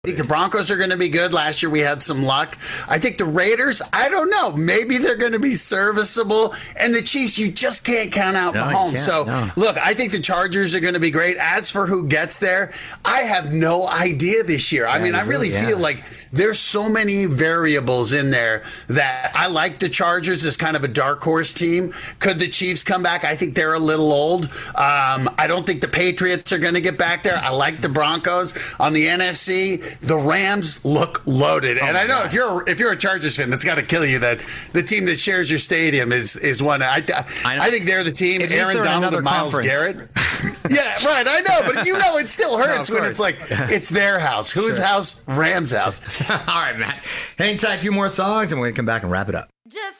I think the Broncos are going to be good. Last year we had some luck. I think the Raiders, I don't know. Maybe they're going to be serviceable. And the Chiefs, you just can't count out Mahomes. So, look, I think the Chargers are going to be great. As for who gets there, I have no idea this year. I mean, I really feel like there's so many variables in there that I like the Chargers as kind of a dark horse team. Could the Chiefs come back? I think they're a little old. I don't think the Patriots are going to get back there. I like the Broncos. On the NFC, the Rams look loaded. And I know if you're a Chargers fan, that's got to kill you that the team that shares your stadium is one. I think they're the team. Aaron Donald and Myles Garrett. Yeah, right. I know, but it still hurts when it's like it's their house. Whose house? Rams' house. All right, Matt. Hang tight, a few more songs, and we're going to come back and wrap it up. Just